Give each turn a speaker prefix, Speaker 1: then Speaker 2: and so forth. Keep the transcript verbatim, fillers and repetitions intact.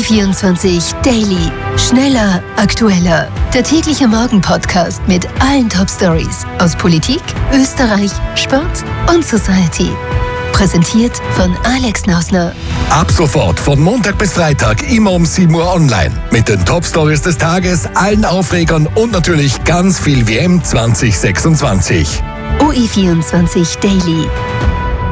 Speaker 1: vierundzwanzig Daily. Schneller, aktueller. Der tägliche Morgen-Podcast mit allen Top-Stories aus Politik, Österreich, Sport und Society. Präsentiert von Alex Nausner.
Speaker 2: Ab sofort von Montag bis Freitag immer um sieben Uhr online. Mit den Top-Stories des Tages, allen Aufregern und natürlich ganz viel W M zwanzig sechsundzwanzig.
Speaker 1: O E vierundzwanzig Daily.